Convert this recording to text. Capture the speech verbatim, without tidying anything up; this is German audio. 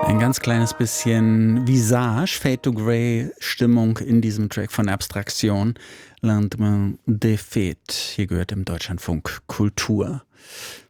Ein ganz kleines bisschen Visage, Fade to Grey Stimmung in diesem Track von Abstraktion. Lendemain des Fêtes. Hier gehört im Deutschlandfunk Kultur.